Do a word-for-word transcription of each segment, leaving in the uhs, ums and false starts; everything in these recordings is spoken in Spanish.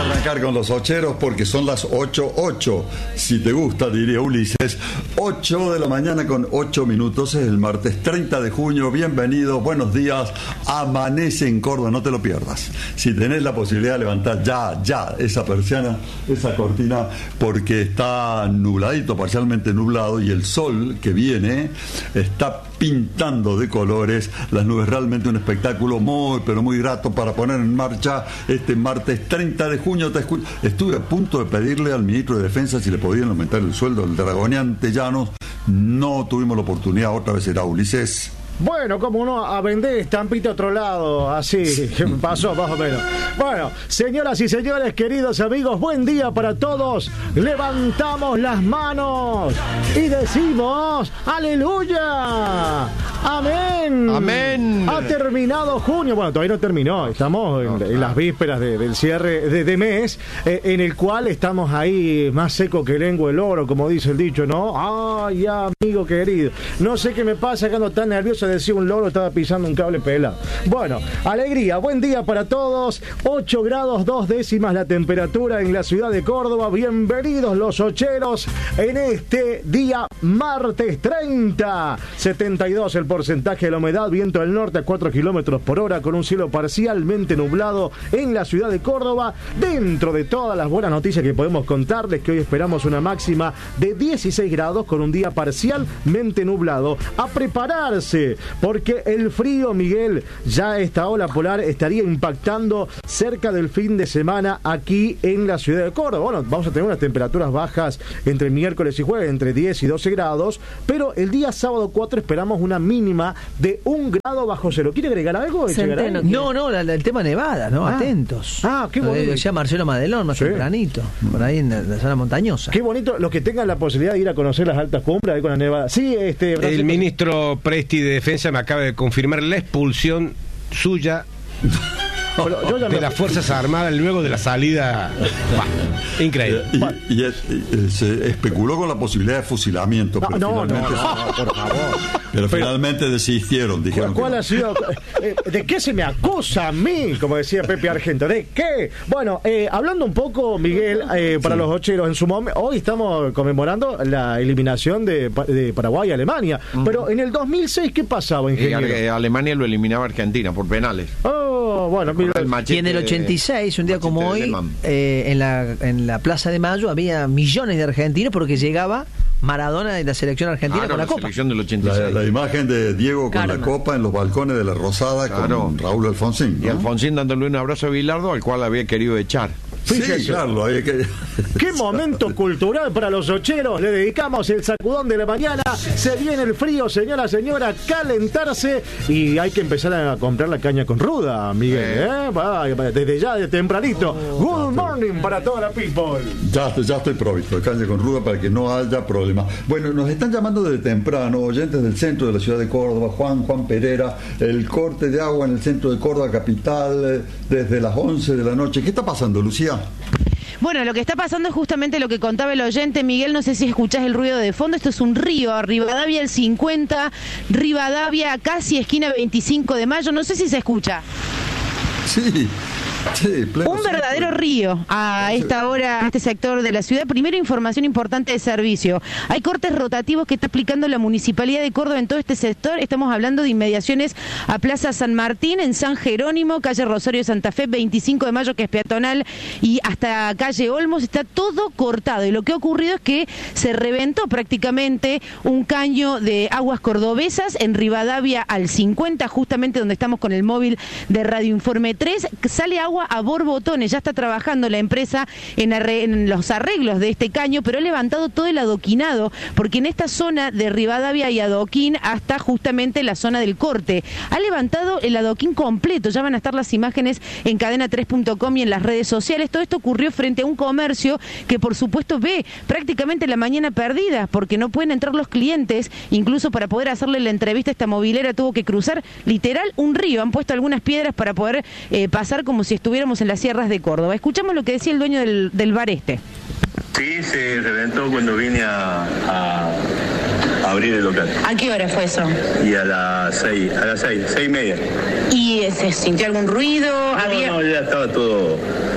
arrancar con los ocheros porque son las ocho ocho. Si te gusta, diría Ulises. ocho de la mañana con ocho minutos. Es el martes treinta de junio. Bienvenido, buenos días. Amanece en Córdoba, no te lo pierdas. Si tenés la posibilidad de levantar ya, ya esa persiana, esa cortina, porque está nubladito, parcialmente nublado, y el sol que viene está pintando de colores las nubes. Realmente un espectáculo muy, pero muy grato para poner en marcha este martes treinta de junio. Te escu- Estuve a punto de pedirle al ministro de Defensa si le podían aumentar el sueldo del dragoneante Llanos. No tuvimos la oportunidad, otra vez será Ulises. Bueno, como no, a vender estampita a otro lado, así pasó más o menos. Bueno, señoras y señores, queridos amigos, buen día para todos. Levantamos las manos y decimos ¡aleluya! ¡Amén! ¡Amén! Ha terminado junio, bueno, todavía no terminó, estamos en, en las vísperas de, del cierre de, de mes, eh, en el cual estamos ahí más seco que lengua el oro, como dice el dicho, ¿no? ¡Ay, amigo querido! No sé qué me pasa, que ando tan nervioso. Decía un loro, estaba pisando un cable pelado. Bueno, alegría, buen día para todos. ocho grados dos décimas la temperatura en la ciudad de Córdoba. Bienvenidos los ocheros en este día martes treinta. setenta y dos el porcentaje de la humedad, viento del norte a cuatro kilómetros por hora, con un cielo parcialmente nublado en la ciudad de Córdoba. Dentro de todas las buenas noticias que podemos contarles, que hoy esperamos una máxima de dieciséis grados con un día parcialmente nublado. A prepararse, porque el frío, Miguel, ya esta ola polar estaría impactando cerca del fin de semana aquí en la ciudad de Córdoba. Bueno, vamos a tener unas temperaturas bajas entre miércoles y jueves, entre diez y doce grados, pero el día sábado cuatro esperamos una mínima de un grado bajo cero. ¿Quiere agregar algo? Centeno, no, no, la, la, el tema nevada, ¿no? Ah, atentos. Ah, qué bonito. Lo decía Marcelo Madelón más sí. tempranito, por ahí en la, la zona montañosa. Qué bonito, los que tengan la posibilidad de ir a conocer las altas cumbres ahí con la nevada. Sí, este... El ministro Presti de Defensa me acaba de confirmar la expulsión suya Pero yo ya de me... las Fuerzas Armadas luego de la salida. Bah, increíble. Y, y, y, y se especuló con la posibilidad de fusilamiento. No, pero no, finalmente, no, no, por favor. Pero, pero finalmente desistieron. Dijeron ¿Cuál que ha sido? Eh, ¿De qué se me acusa a mí? Como decía Pepe Argento. ¿De qué? Bueno, eh, hablando un poco, Miguel, eh, para sí. los ocheros, en su momento, hoy estamos conmemorando la eliminación de, de Paraguay a Alemania. Uh-huh. Pero en el dos mil seis, ¿qué pasaba, ingeniero? Eh, Alemania lo eliminaba a Argentina por penales. Oh, bueno, mira. Y en el ochenta y seis, un día como hoy, eh, en, la, en la Plaza de Mayo había millones de argentinos porque llegaba Maradona de la selección argentina claro, con la, la copa. Selección del ochenta y seis. La, la imagen de Diego con claro, la no. copa en los balcones de la Rosada claro. con Raúl Alfonsín, ¿no? Y Alfonsín dándole un abrazo a Bilardo, al cual había querido echar. Fíjese. Sí, claro, hay que... Qué momento cultural para los ocheros. Le dedicamos el sacudón de la mañana. Se viene el frío, señora, señora, calentarse. Y hay que empezar a comprar la caña con ruda, Miguel. ¿eh? ¿eh? Desde ya, de tempranito. Oh, Good morning para toda la people. Ya, ya estoy provisto de caña con ruda para que no haya problema. Bueno, nos están llamando desde temprano, oyentes del centro de la ciudad de Córdoba, Juan, Juan Pereira, el corte de agua en el centro de Córdoba capital desde las once de la noche. ¿Qué está pasando, Lucía? Bueno, lo que está pasando es justamente lo que contaba el oyente, Miguel, no sé si escuchás el ruido de fondo, esto es un río, Rivadavia el cincuenta, Rivadavia casi esquina veinticinco de mayo, no sé si se escucha. Sí. Sí, un verdadero río a esta hora, a este sector de la ciudad. Primero, información importante de servicio. Hay cortes rotativos que está aplicando la Municipalidad de Córdoba en todo este sector. Estamos hablando de inmediaciones a Plaza San Martín, en San Jerónimo, calle Rosario de Santa Fe, veinticinco de mayo, que es peatonal, y hasta calle Olmos. Está todo cortado. Y lo que ha ocurrido es que se reventó prácticamente un caño de aguas cordobesas en Rivadavia al cincuenta, justamente donde estamos con el móvil de Radio Informe tres. Sale agua a borbotones, ya está trabajando la empresa en, arre en los arreglos de este caño, pero ha levantado todo el adoquinado, porque en esta zona de Rivadavia y adoquín hasta justamente la zona del corte. Ha levantado el adoquín completo, ya van a estar las imágenes en cadena tres punto com y en las redes sociales. Todo esto ocurrió frente a un comercio que por supuesto ve prácticamente la mañana perdida, porque no pueden entrar los clientes, incluso para poder hacerle la entrevista esta movilera tuvo que cruzar literal un río, han puesto algunas piedras para poder eh, pasar como si estuviéramos en las sierras de Córdoba. Escuchamos lo que decía el dueño del, del bar este. Sí, se reventó cuando vine a, a abrir el local. ¿A qué hora fue eso? Y a las seis, a las seis, seis y media. ¿Y se sintió algún ruido? No, ¿Había... no, ya estaba todo... Todo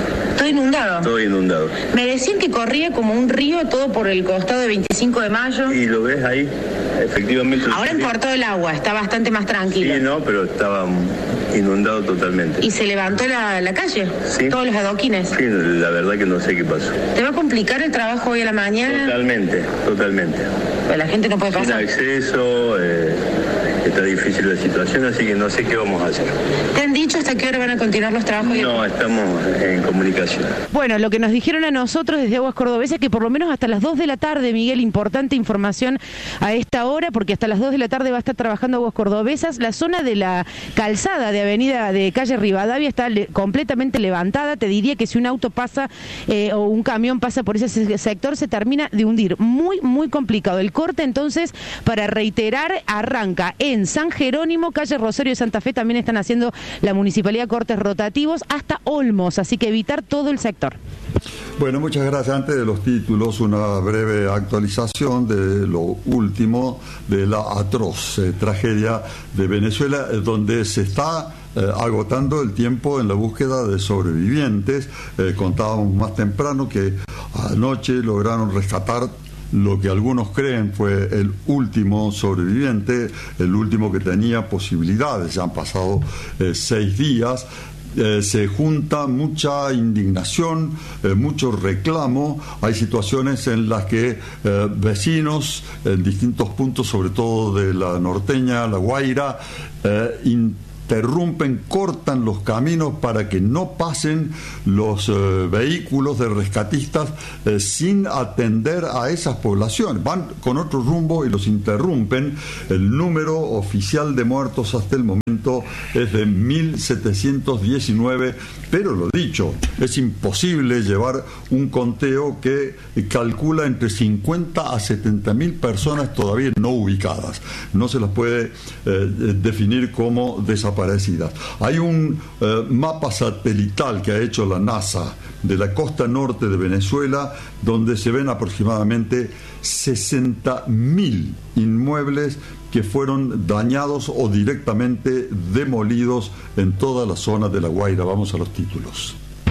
Todo inundado. Todo inundado. Me decían que corría como un río todo por el costado de veinticinco de mayo. Y lo ves ahí, efectivamente. Ahora cortó el agua, está bastante más tranquilo. Sí, no, pero estaba inundado totalmente. ¿Y se levantó la, la calle? Sí. Todos los adoquines. Sí, la verdad que no sé qué pasó. ¿Te va a complicar el trabajo hoy a la mañana? Totalmente, totalmente. Pues la gente no puede pasar. Sin acceso, eh, está difícil la situación, así que no sé qué vamos a hacer. ¿Te han dicho hasta qué hora van a continuar los trabajos? No, estamos en comunicación. Bueno, lo que nos dijeron a nosotros desde Aguas Cordobesas es que por lo menos hasta las dos de la tarde, Miguel, importante información a esta hora, porque hasta las dos de la tarde va a estar trabajando Aguas Cordobesas. La zona de la calzada de avenida de calle Rivadavia está le completamente levantada. Te diría que si un auto pasa eh, o un camión pasa por ese sector, se termina de hundir. Muy, muy complicado. El corte, entonces, para reiterar, arranca en San Jerónimo, calle Rosario de Santa Fe, también están haciendo la municipalidad cortes rotativos, hasta Olmos, así que evitar todo el sector. Bueno, muchas gracias. Antes de los títulos, una breve actualización de lo último de la atroz eh, tragedia de Venezuela, eh, donde se está eh, agotando el tiempo en la búsqueda de sobrevivientes. Eh, contábamos más temprano que anoche lograron rescatar lo que algunos creen fue el último sobreviviente, el último que tenía posibilidades. Ya han pasado eh, seis días. Eh, se junta mucha indignación, eh, mucho reclamo. Hay situaciones en las que eh, vecinos en distintos puntos, sobre todo de la norteña, la Guaira, eh, interrumpen, cortan los caminos para que no pasen los eh, vehículos de rescatistas eh, sin atender a esas poblaciones. Van con otro rumbo y los interrumpen. El número oficial de muertos hasta el momento es de mil setecientos diecinueve, pero lo dicho, es imposible llevar un conteo que calcula entre cincuenta a setenta mil personas todavía no ubicadas. No se las puede eh, definir como desaparecidas. Hay un eh, mapa satelital que ha hecho la NASA de la costa norte de Venezuela, donde se ven aproximadamente sesenta mil inmuebles que fueron dañados o directamente demolidos en toda la zona de La Guaira. Vamos a los títulos.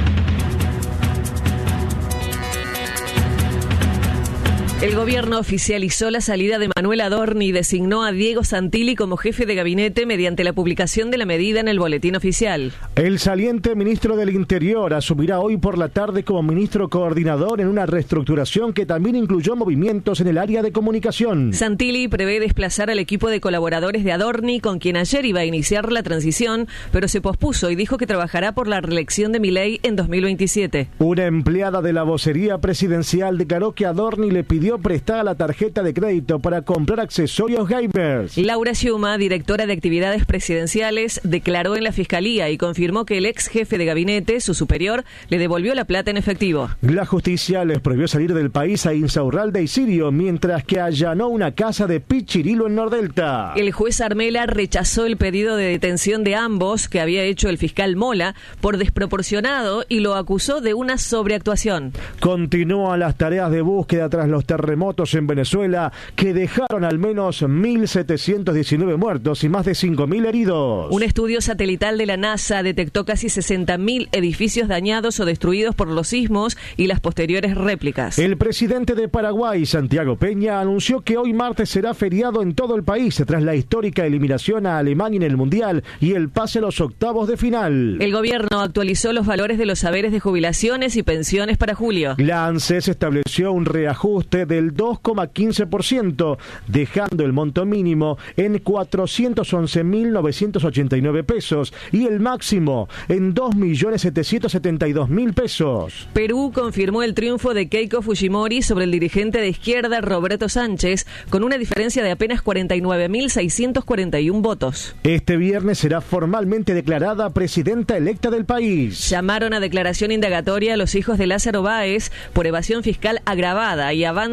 El gobierno oficializó la salida de Manuel Adorni y designó a Diego Santilli como jefe de gabinete mediante la publicación de la medida en el boletín oficial. El saliente ministro del Interior asumirá hoy por la tarde como ministro coordinador en una reestructuración que también incluyó movimientos en el área de comunicación. Santilli prevé desplazar al equipo de colaboradores de Adorni, con quien ayer iba a iniciar la transición, pero se pospuso y dijo que trabajará por la reelección de Milei en dos mil veintisiete. Una empleada de la vocería presidencial declaró que Adorni le pidió prestada la tarjeta de crédito para comprar accesorios gamers. Laura Sciuma, directora de actividades presidenciales, declaró en la fiscalía y confirmó que el ex jefe de gabinete, su superior, le devolvió la plata en efectivo. La justicia les prohibió salir del país a Insaurralde y Sirio, mientras que allanó una casa de Pichirilo en Nordelta. El juez Armela rechazó el pedido de detención de ambos que había hecho el fiscal Mola por desproporcionado y lo acusó de una sobreactuación. Continúan las tareas de búsqueda tras los terremotos en Venezuela, que dejaron al menos mil setecientos diecinueve muertos y más de cinco mil heridos. Un estudio satelital de la NASA detectó casi sesenta mil edificios dañados o destruidos por los sismos y las posteriores réplicas. El presidente de Paraguay, Santiago Peña, anunció que hoy martes será feriado en todo el país tras la histórica eliminación a Alemania en el Mundial y el pase a los octavos de final. El gobierno actualizó los valores de los saberes de jubilaciones y pensiones para julio. La ANSES estableció un reajuste del dos coma quince por ciento, dejando el monto mínimo en cuatrocientos once mil novecientos ochenta y nueve pesos y el máximo en dos millones setecientos setenta y dos mil pesos. Perú confirmó el triunfo de Keiko Fujimori sobre el dirigente de izquierda Roberto Sánchez con una diferencia de apenas cuarenta y nueve mil seiscientos cuarenta y uno votos. Este viernes será formalmente declarada presidenta electa del país. Llamaron a declaración indagatoria a los hijos de Lázaro Báez por evasión fiscal agravada y avanza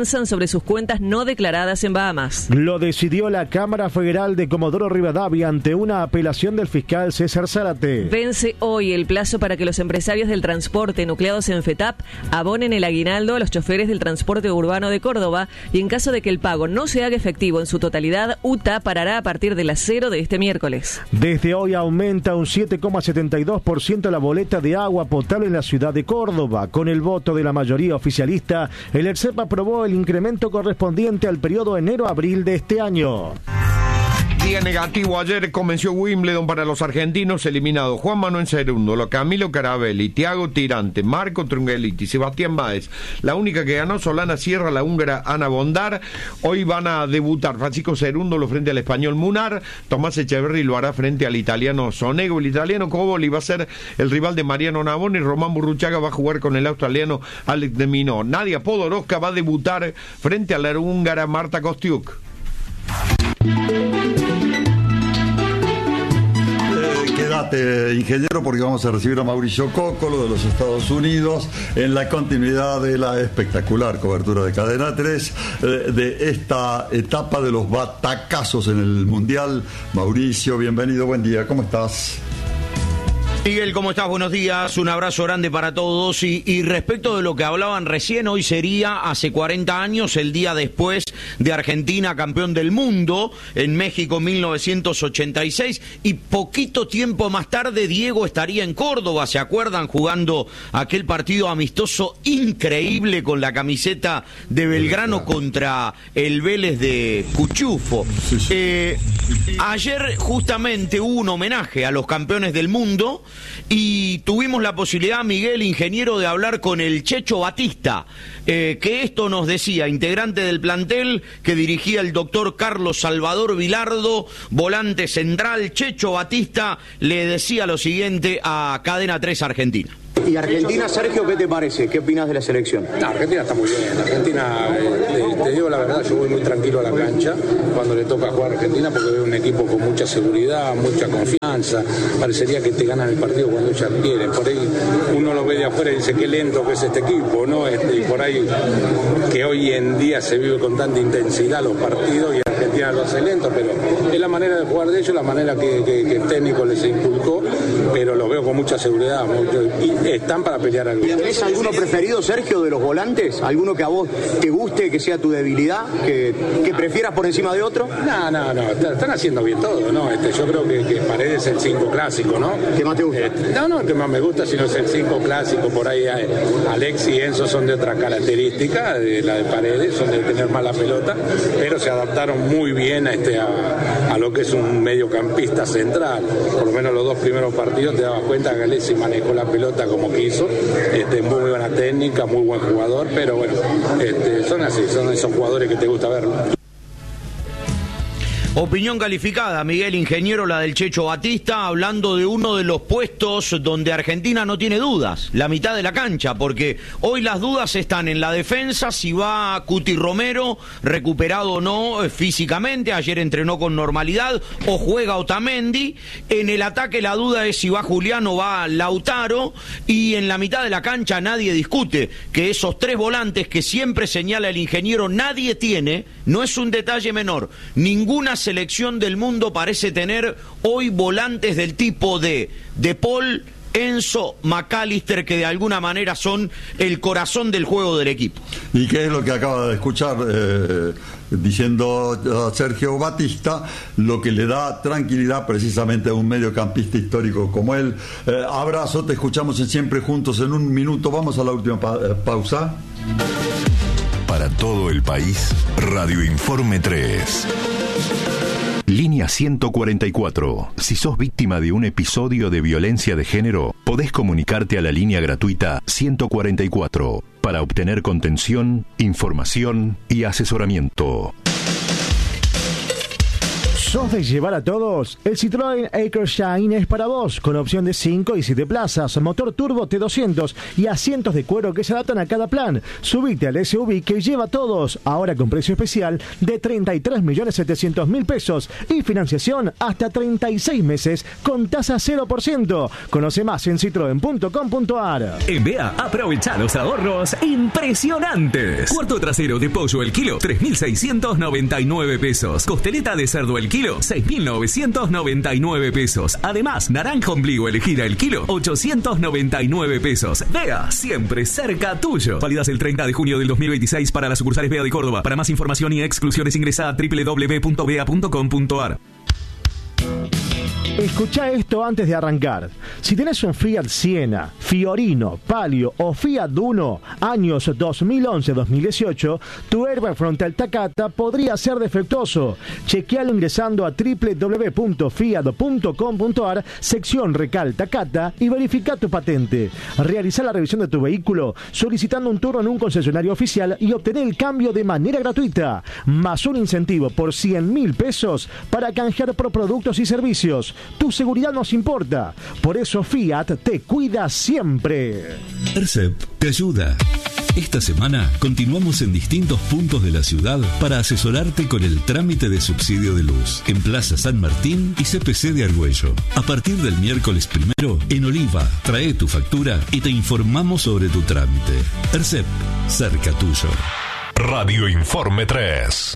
descansan sobre sus cuentas no declaradas en Bahamas. Lo decidió la Cámara Federal de Comodoro Rivadavia ante una apelación del fiscal César Zárate. Vence hoy el plazo para que los empresarios del transporte nucleados en FETAP abonen el aguinaldo a los choferes del transporte urbano de Córdoba, y en caso de que el pago no se haga efectivo en su totalidad, U T A parará a partir de las cero de este miércoles. Desde hoy aumenta un siete coma setenta y dos por ciento la boleta de agua potable en la ciudad de Córdoba. Con el voto de la mayoría oficialista, el ERCEP aprobó el incremento correspondiente al periodo enero-abril de este año. Día negativo ayer comenzó Wimbledon para los argentinos eliminados: Juan Manuel Cerúndolo, Camilo Carabelli, Thiago Tirante, Marco Trungeliti, Sebastián Báez. La única que ganó, Solana Sierra, la húngara Ana Bondar. Hoy van a debutar Francisco Cerúndolo frente al español Munar, Tomás Echeverri lo hará frente al italiano Sonego. El italiano Coboli va a ser el rival de Mariano Navone, y Román Burruchaga va a jugar con el australiano Alex de Minaur. Nadia Podoroska va a debutar frente a la húngara Marta Kostiuk. Quédate, ingeniero, porque vamos a recibir a Mauricio Cóccolo de los Estados Unidos en la continuidad de la espectacular cobertura de Cadena tres eh, de esta etapa de los batacazos en el Mundial. Mauricio, bienvenido, buen día, ¿cómo estás? Miguel, ¿cómo estás? Buenos días, un abrazo grande para todos. Y, y respecto de lo que hablaban recién, hoy sería hace cuarenta años, el día después de Argentina campeón del mundo en México mil novecientos ochenta y seis, y poquito tiempo más tarde Diego estaría en Córdoba, ¿se acuerdan? Jugando aquel partido amistoso increíble con la camiseta de Belgrano contra el Vélez de Cuchufo. Eh, ayer justamente hubo un homenaje a los campeones del mundo, y tuvimos la posibilidad, Miguel, ingeniero, de hablar con el Checho Batista, eh, que esto nos decía, integrante del plantel que dirigía el doctor Carlos Salvador Vilardo, volante central. Checho Batista le decía lo siguiente a Cadena tres Argentina. ¿Y Argentina, Sergio, qué te parece? ¿Qué opinas de la selección? No, Argentina está muy bien. Argentina, eh, te, te digo la verdad, yo voy muy tranquilo a la cancha cuando le toca jugar a Argentina, porque veo un equipo con mucha seguridad, mucha confianza. Parecería que te ganan el partido cuando ellos quieren. Por ahí uno lo ve de afuera y dice qué lento que es este equipo, ¿no? Este, y por ahí que hoy en día se vive con tanta intensidad los partidos y Argentina lo hace lento, pero es la manera de jugar de ellos, la manera que, que, que el técnico les inculcó, pero lo veo con mucha seguridad, mucho, y están para pelear algo. ¿Tenés alguno preferido, Sergio, de los volantes? ¿Alguno que a vos te guste, que sea tu debilidad, que, que prefieras por encima de otro? No, no, no, están haciendo bien todo, ¿no? Este, yo creo que, que Paredes es el cinco clásico, ¿no? ¿Qué más te gusta? Este, no, no, el que más me gusta, sino es el cinco clásico. Por ahí hay, Alex y Enzo son de otra característica, de la de Paredes, son de tener más la pelota, pero se adaptaron muy bien a, este, a, a lo que es un mediocampista central. Por lo menos los dos primeros partidos te dabas cuenta que Alexis manejó la pelota como quiso, este, muy buena técnica, muy buen jugador, pero bueno, este, son así, son esos jugadores que te gusta verlo. Opinión calificada, Miguel, ingeniero, la del Checho Batista, hablando de uno de los puestos donde Argentina no tiene dudas, la mitad de la cancha, porque hoy las dudas están en la defensa, si va Cuti Romero, recuperado o no físicamente, ayer entrenó con normalidad, o juega Otamendi. En el ataque la duda es si va Julián o va Lautaro, y en la mitad de la cancha nadie discute que esos tres volantes que siempre señala el ingeniero nadie tiene, no es un detalle menor, ninguna selección del mundo parece tener hoy volantes del tipo de De Paul, Enzo, McAllister, que de alguna manera son el corazón del juego del equipo. ¿Y qué es lo que acaba de escuchar eh, diciendo Sergio Batista? Lo que le da tranquilidad precisamente a un mediocampista histórico como él. Eh, abrazo, te escuchamos en Siempre Juntos en un minuto. Vamos a la última pa- pausa. Para todo el país, Radio Informe tres. Línea ciento cuarenta y cuatro. Si sos víctima de un episodio de violencia de género, podés comunicarte a la línea gratuita ciento cuarenta y cuatro para obtener contención, información y asesoramiento. ¿Sos de llevar a todos? El Citroën Acer Shine es para vos, con opción de cinco y siete plazas, motor turbo T doscientos y asientos de cuero que se adaptan a cada plan. Subite al S U V que lleva a todos, ahora con precio especial de treinta y tres millones setecientos mil pesos y financiación hasta treinta y seis meses con tasa cero por ciento. Conoce más en citroen punto com punto a r. En B E A, aprovecha los ahorros impresionantes. Cuarto trasero de pollo el kilo, tres mil seiscientos noventa y nueve pesos. Costeleta de cerdo el kilo, seis mil novecientos noventa y nueve pesos. Además, naranja ombligo elegida el kilo, ochocientos noventa y nueve pesos. B E A, siempre cerca tuyo. Válidas el treinta de junio del dos mil veintiséis para las sucursales B E A de Córdoba. Para más información y exclusiones ingresa a doble u doble u doble u punto b e a punto com punto a r. Escucha esto antes de arrancar. Si tenés un Fiat Siena, Fiorino, Palio o Fiat Uno, años dos mil once a dos mil dieciocho, tu airbag frontal Takata podría ser defectuoso. Chequealo ingresando a doble u doble u doble u punto fiat punto com punto a r, sección Recal Takata, y verifica tu patente. Realiza la revisión de tu vehículo solicitando un turno en un concesionario oficial y obtener el cambio de manera gratuita, más un incentivo por cien mil pesos para canjear por productos y servicios. Tu seguridad nos importa. Por eso Fiat te cuida siempre. ERCEP te ayuda. Esta semana continuamos en distintos puntos de la ciudad para asesorarte con el trámite de subsidio de luz en Plaza San Martín y C P C de Argüello. A partir del miércoles primero, en Oliva, trae tu factura y te informamos sobre tu trámite. ERCEP, cerca tuyo. Radio Informe tres.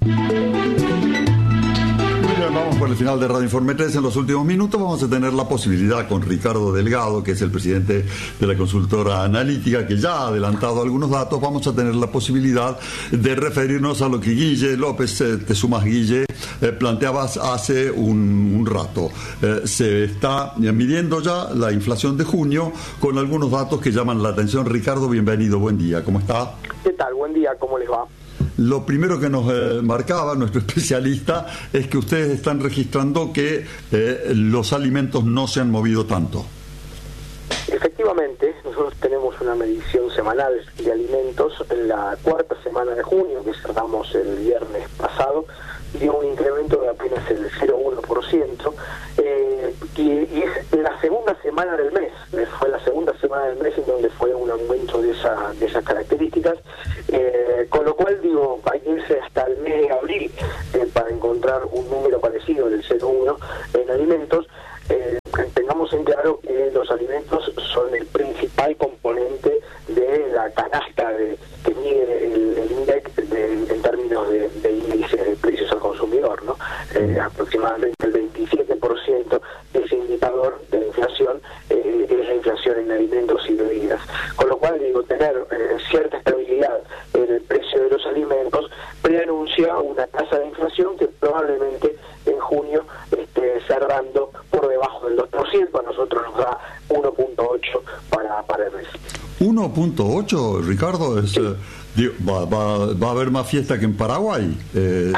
Vamos por el final de Radio Informe tres. En los últimos minutos vamos a tener la posibilidad con Ricardo Delgado, que es el presidente de la consultora analítica, que ya ha adelantado algunos datos. Vamos a tener la posibilidad de referirnos a lo que Guille López, eh, te sumas Guille, eh, planteabas hace un, un rato. Eh, se está midiendo ya la inflación de junio con algunos datos que llaman la atención. Ricardo, bienvenido, buen día, ¿cómo está? ¿Qué tal? Buen día, ¿cómo les va? Lo primero que nos eh, marcaba nuestro especialista es que ustedes están registrando que eh, los alimentos no se han movido tanto. Efectivamente, nosotros tenemos una medición semanal de alimentos. En la cuarta semana de junio, que cerramos el viernes pasado, dio un incremento de apenas el cero coma uno por ciento, eh, y, y es la segunda semana del mes, fue la segunda semana del mes en donde fue un aumento de, esa, de esas características, eh, con lo cual digo, hay que irse hasta el mes de abril eh, para encontrar un número parecido del cero coma uno en alimentos. Eh, tengamos en claro que los alimentos son el principal componente de la canasta de, que mide el, el índice de, en términos de, de índice de precios al consumidor, ¿no? Eh, aproximadamente el veintisiete por ciento de ese indicador de la inflación eh, es la inflación en alimentos y bebidas. Con lo cual, digo, tener eh, cierta estabilidad en el precio de los alimentos preanuncia una tasa de inflación que probablemente en junio esté cerrando por debajo del dos por ciento. A nosotros nos da uno punto ocho para, para el mes. uno punto ocho, Ricardo, es, sí. eh, digo, va, va, va a haber más fiesta que en Paraguay. Eh,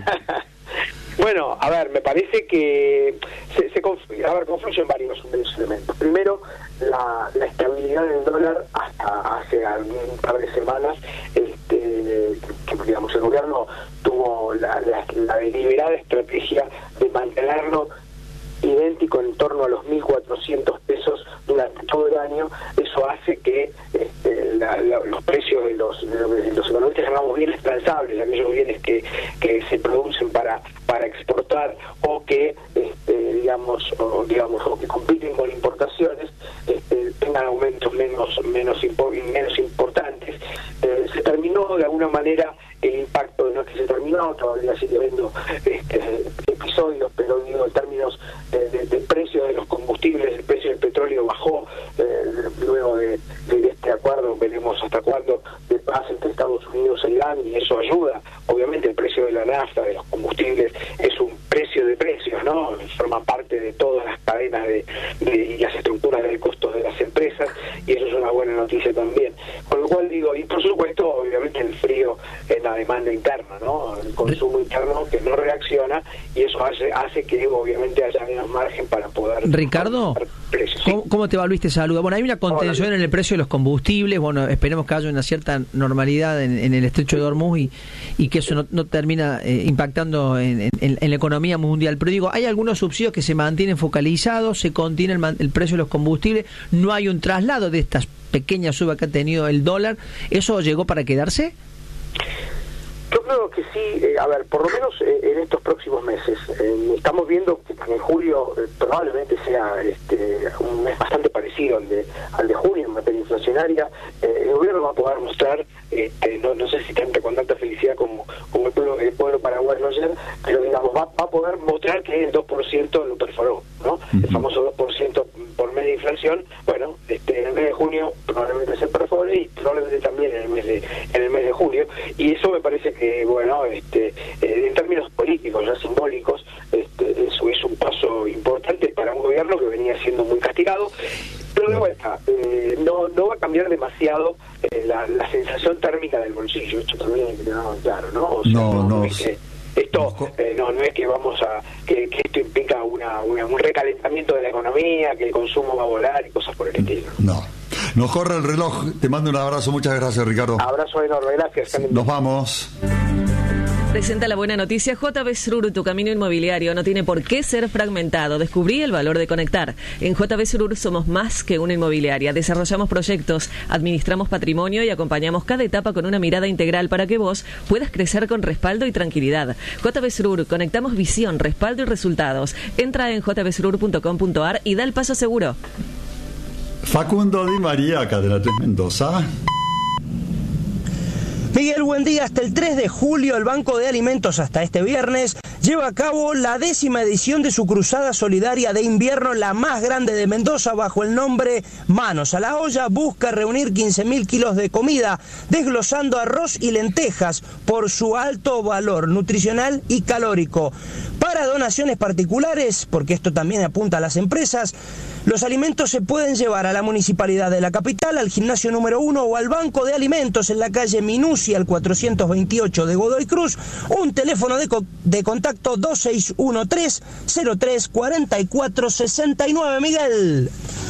Bueno, a ver, me parece que se, se conf- a ver, confluyen varios, varios elementos. Primero, la, la estabilidad del dólar hasta hace algún par de semanas, este, que digamos el gobierno tuvo la, la, la deliberada estrategia de mantenerlo idéntico en torno a los mil cuatrocientos pesos durante todo el año. Eso hace que este, la, la, los precios de los, de los, de los economistas llamamos bienes transables, aquellos bienes que, que se producen para para exportar o que este, digamos o, digamos o que compiten con importaciones, este, tengan aumentos menos menos impo- menos importantes. Eh, se terminó de alguna manera el impacto, no es que se terminó, todavía sigue habiendo este, episodios, pero digo en términos de, de, de precio de los combustibles, el precio del petróleo bajó eh, luego de, de este acuerdo. Veremos hasta cuándo de paz entre Estados Unidos e Irán, y eso ayuda. Obviamente el precio de la nafta, de los combustibles, es un precio de precios, ¿no? Forma parte de todas las cadenas de, de, y las estructuras del costo de las empresas, y eso es una buena noticia alimenticia también. Con lo cual digo, y por supuesto, obviamente el frío en la demanda interna, ¿no? El consumo interno que no reacciona, y eso hace hace que obviamente haya menos margen para poder... Ricardo, precios, ¿sí? ¿Cómo, ¿cómo te va, Luis? Te saluda. Bueno, hay una contención Hola, en el precio de los combustibles, bueno, esperemos que haya una cierta normalidad en, en el estrecho de Hormuz y, y que eso no, no termina eh, impactando en, en, en la economía mundial. Pero digo, hay algunos subsidios que se mantienen focalizados, se contiene el, el precio de los combustibles, no hay un traslado de estas pequeñas subas que ha tenido el dólar. ¿Eso llegó para quedarse? Yo creo que sí, eh, a ver, por lo menos eh, en estos próximos meses. Eh, estamos viendo que en julio eh, probablemente sea este, un mes bastante parecido al de al de junio en materia inflacionaria. Eh, el gobierno va a poder mostrar, este, no, no sé si tanta, con tanta felicidad como, como el pueblo, el pueblo paraguayo ayer, pero digamos, va, va a poder mostrar que el dos por ciento lo perforó, ¿no? Uh-huh. El famoso dos por ciento por mes de inflación. Bueno, este, en el mes de junio probablemente se perfore y probablemente también en el mes de, en el mes de julio. Y eso me parece que que bueno, este, eh, en términos políticos, ya simbólicos, este, eso es un paso importante para un gobierno que venía siendo muy castigado, pero de vuelta, eh, no, no va a cambiar demasiado eh, la, la sensación térmica del bolsillo, esto también hay que tenerlo claro, ¿no? O sea, no, no, no es que esto eh, no no es que vamos a que, que esto implica una, una un recalentamiento de la economía, que el consumo va a volar y cosas por el estilo. No. Nos corre el reloj. Te mando un abrazo. Muchas gracias, Ricardo. Abrazo enorme. Gracias. Nos vamos. Presenta la buena noticia. J B Srur, tu camino inmobiliario no tiene por qué ser fragmentado. Descubrí el valor de conectar. En J B Srur somos más que una inmobiliaria. Desarrollamos proyectos, administramos patrimonio y acompañamos cada etapa con una mirada integral para que vos puedas crecer con respaldo y tranquilidad. J B Srur, conectamos visión, respaldo y resultados. Entra en j b srur punto com punto a r y da el paso seguro. Facundo Di María, Cadena tres Mendoza. Miguel, buen día. Hasta el tres de julio el Banco de Alimentos, hasta este viernes, lleva a cabo la décima edición de su cruzada solidaria de invierno, la más grande de Mendoza, bajo el nombre Manos a la Olla. Busca reunir quince mil kilos de comida, desglosando arroz y lentejas por su alto valor nutricional y calórico. Para donaciones particulares, porque esto también apunta a las empresas, los alimentos se pueden llevar a la Municipalidad de la Capital, al Gimnasio número uno o al Banco de Alimentos en la calle Minucia, al cuatrocientos veintiocho de Godoy Cruz. Un teléfono de, co de contacto dos seis uno tres, cero tres cuatro cuatro seis nueve. Miguel.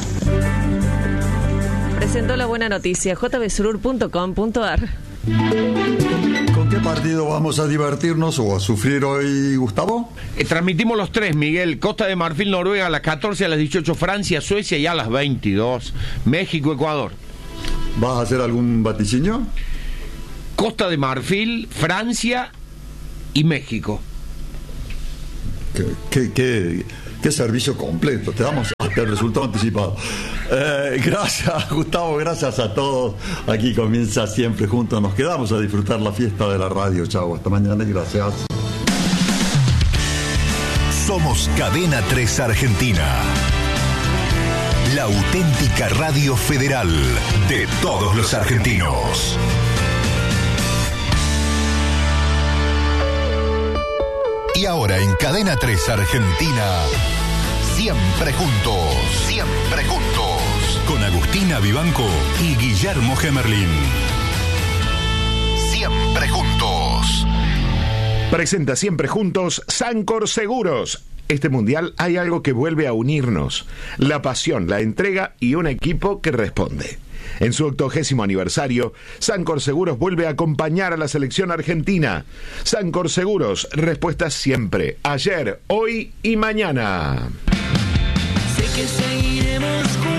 Presentó la buena noticia. j b srur punto com punto a r. ¿Con qué partido vamos a divertirnos o a sufrir hoy, Gustavo? Eh, transmitimos los tres, Miguel. Costa de Marfil, Noruega a las catorce, a las dieciocho Francia, Suecia y a las veintidós México, Ecuador. ¿Vas a hacer algún vaticinio? Costa de Marfil, Francia y México. ¿Qué, qué, qué, qué servicio completo? Te damos hasta el resultado anticipado. Eh, gracias, Gustavo, gracias a todos. Aquí comienza Siempre Juntos. Nos quedamos a disfrutar la fiesta de la radio. Chau, hasta mañana y gracias. Somos Cadena tres Argentina, la auténtica radio federal de todos los argentinos. Y ahora en Cadena tres Argentina, Siempre Juntos, Siempre Juntos, con Agustina Vivanco y Guillermo Gemerlin. Siempre Juntos. Presenta Siempre Juntos Sancor Seguros. Este mundial hay algo que vuelve a unirnos: la pasión, la entrega y un equipo que responde. En su octogésimo aniversario, Sancor Seguros vuelve a acompañar a la selección argentina. Sancor Seguros, respuestas siempre, ayer, hoy y mañana. Sé que seguiremos juntos.